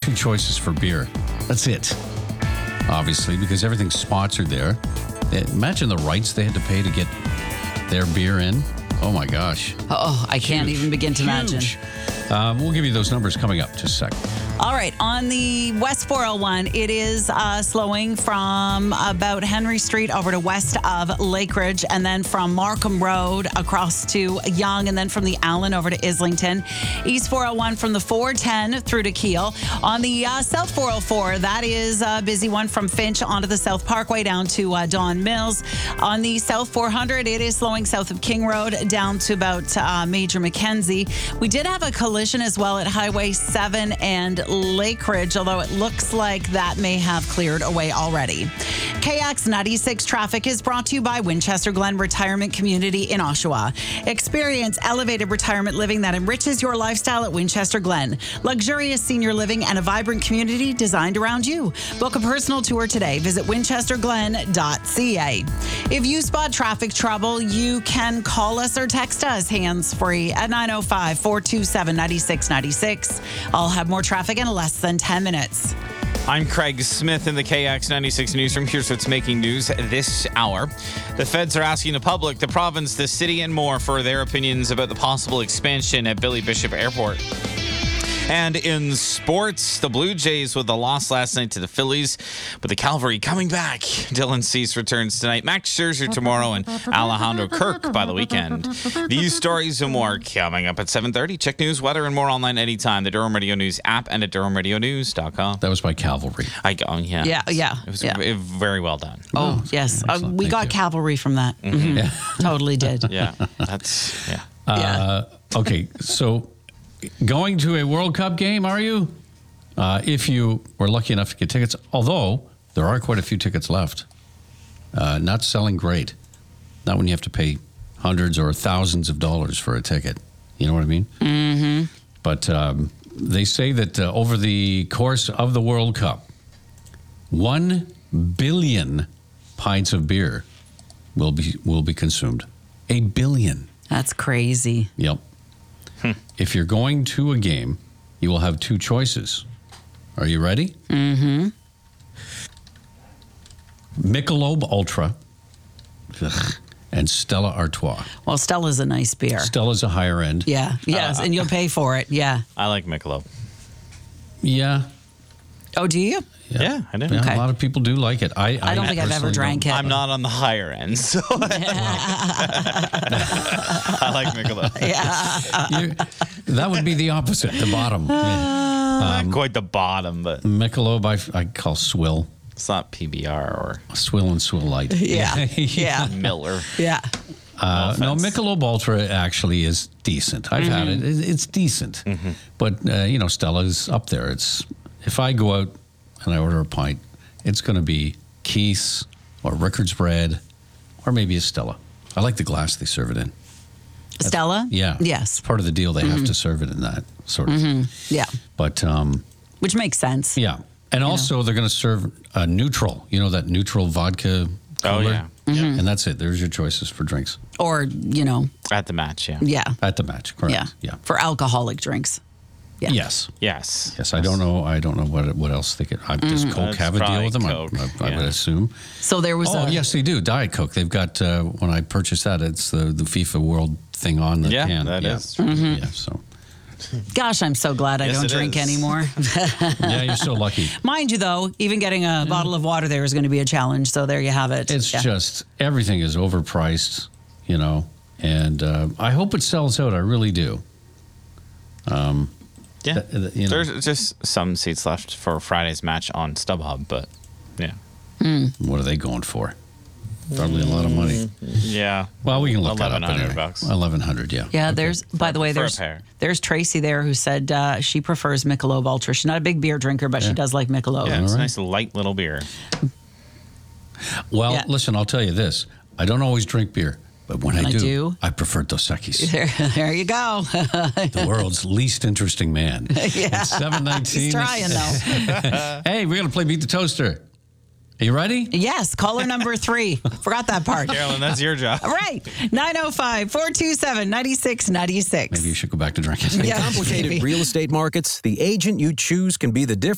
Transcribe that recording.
two choices for beer. That's it. Obviously, because everything's sponsored there. Imagine the rights they had to pay to get their beer in. Oh, my gosh. Oh, I can't even begin to imagine. We'll give you those numbers coming up. Just a sec. All right. On the West 401, it is slowing from about Henry Street over to west of Lakeridge, and then from Markham Road across to Yonge, and then from the Allen over to Islington. East 401 from the 410 through to Keele. On the South 404, that is a busy one from Finch onto the South Parkway down to Don Mills. On the South 400, it is slowing south of King Road down to about Major Mackenzie. We did have a collision as well at Highway 7 and Lakeridge, although it looks like that may have cleared away already. KX 96 traffic is brought to you by Winchester Glen Retirement Community in Oshawa. Experience elevated retirement living that enriches your lifestyle at Winchester Glen. Luxurious senior living and a vibrant community designed around you. Book a personal tour today. Visit winchesterglen.ca. If you spot traffic trouble, you can call us or text us hands-free at 905-427-9696. I'll have more traffic in less than 10 minutes. I'm Craig Smith in the KX96 Newsroom. Here's what's making news this hour. The feds are asking the public, the province, the city, and more for their opinions about the possible expansion at Billy Bishop Airport. And in sports, the Blue Jays with the loss last night to the Phillies, but the Cavalry coming back. Dylan Cease returns tonight, Max Scherzer tomorrow, and Alejandro Kirk by the weekend. These stories and more coming up at 7:30. Check news, weather, and more online anytime. The Durham Radio News app and at durhamradionews.com. That was by Cavalry. Yeah. Yeah. It was very well done. Oh, yes. We Thank got you. cavalry from that. Mm-hmm. Yeah. Totally did. Yeah, that's, yeah. Okay, so going to a World Cup game, are you? If you were lucky enough to get tickets, although there are quite a few tickets left. Not selling great. Not when you have to pay hundreds or thousands of dollars for a ticket. You know what I mean? Mm-hmm. But they say that over the course of the World Cup, 1 billion pints of beer will be consumed. 1 billion. That's crazy. Yep. If you're going to a game, you will have two choices. Are you ready? Mm-hmm. Michelob Ultra and Stella Artois. Well, Stella's a nice beer. Stella's a higher end. Yeah. Yes, and you'll pay for it. Yeah. I like Michelob. Yeah. Oh, do you? Yeah, I do. Yeah, Okay. A lot of people do like it. I don't think I've ever personally drank it. I'm not on the higher end, so I like Michelob. That would be the opposite, the bottom. Not quite the bottom, but Michelob, I call Swill. it's not PBR or Swill and Swill Light. Yeah. Yeah. Miller. Yeah. No, Michelob Ultra actually is decent. I've had it. It's decent. But, Stella's up there. If I go out and I order a pint, it's going to be Keith's or Rickard's Bread or maybe a Stella. I like the glass they serve it in. Stella? Yeah. Yes. It's part of the deal. They have to serve it in that sort of. Yeah. But, Which makes sense. yeah. And also they're going to serve a neutral, that neutral vodka cooler. Oh, yeah. And that's it. There's your choices for drinks. Or, At the match, yeah. yeah. At the match, correct. Yeah. For alcoholic drinks. Yeah. Yes. Yes. Yes, I don't know what else they could. Does Coke That's have a deal with them? probably Coke, I would assume. So there was Yes, they do. Diet Coke. They've got, when I purchased that, it's the FIFA World thing on the can. That is. Yeah, so. Gosh, I'm so glad I Yes, don't it drink is. anymore. Yeah, you're so lucky. Mind you, though, even getting a bottle of water there is going to be a challenge. So there you have it. It's just, everything is overpriced, and I hope it sells out. I really do. Yeah. You know. There's just some seats left for Friday's match on StubHub, but yeah. What are they going for? Probably a lot of money. Yeah. Well, we can look that up. $1,100. Anyway. $1,100, yeah. Yeah, Okay. there's, by the way, for a there's pair. there's Tracy there who said she prefers Michelob Ultra. She's not a big beer drinker, but she does like Michelob. Yeah, it's All a right. nice light little beer. Well, Yeah. listen, I'll tell you this. I don't always drink beer, but when I do, I prefer Dos Equis. There you go. The world's least interesting man. Yeah. It's 7:19. He's trying, though. Hey, we're going to play Beat the Toaster. Are you ready? Yes, caller number 3. Forgot that part. Carolyn, that's your job. All right, 905-427-9696. Maybe you should go back to drinking. Yeah. Complicated Maybe. real estate markets, the agent you choose can be the difference.